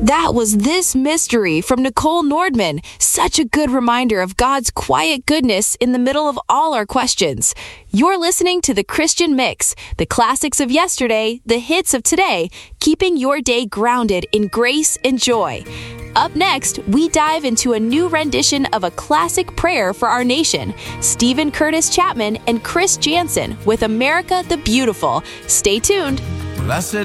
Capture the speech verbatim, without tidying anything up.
That was This Mystery from Nicole Nordman. Such a good reminder of God's quiet goodness in the middle of all our questions. You're listening to The Christian Mix, the classics of yesterday, the hits of today, keeping your day grounded in grace and joy. Up next, we dive into a new rendition of a classic prayer for our nation. Stephen Curtis Chapman and Chris Jansen with America the Beautiful. Stay tuned. Blessed